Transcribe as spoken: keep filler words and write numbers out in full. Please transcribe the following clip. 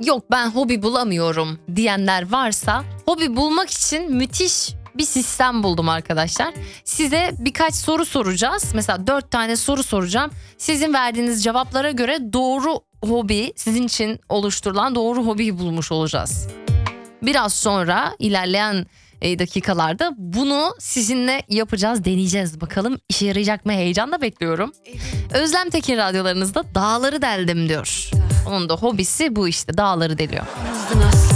yok ben hobi bulamıyorum diyenler varsa, hobi bulmak için müthiş bir sistem buldum arkadaşlar. Size birkaç soru soracağız. Mesela dört tane soru soracağım. Sizin verdiğiniz cevaplara göre doğru hobi, sizin için oluşturulan doğru hobiyi bulmuş olacağız. Biraz sonra ilerleyen e, dakikalarda bunu sizinle yapacağız, deneyeceğiz. Bakalım işe yarayacak mı? Heyecanla bekliyorum. Özlem Tekin radyolarınızda dağları deldim diyor. Onun da hobisi bu işte, dağları deliyor.